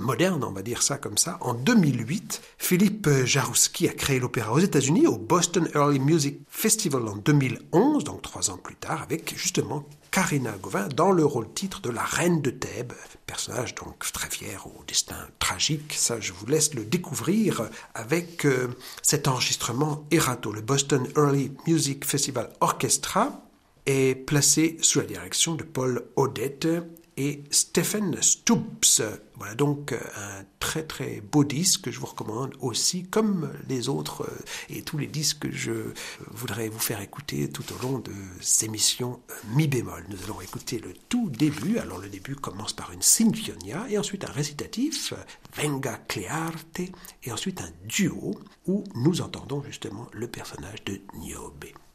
moderne, on va dire ça comme ça. En 2008, Philippe Jaroussky a créé l'opéra aux États-Unis au Boston Early Music Festival en 2011, donc 3 ans plus tard, avec justement Karina Gauvin dans le rôle titre de la reine de Thèbes, personnage donc très fier au destin tragique. Ça, je vous laisse le découvrir avec cet enregistrement Erato. Le Boston Early Music Festival Orchestra est placé sous la direction de Paul Odette et Stephen Stoops. Voilà donc un très très beau disque que je vous recommande aussi, comme les autres et tous les disques que je voudrais vous faire écouter tout au long de ces émissions mi bémol. Nous allons écouter le tout début. Alors le début commence par une sinfonia et ensuite un récitatif, Venga Clearte, et ensuite un duo où nous entendons justement le personnage de Niobe.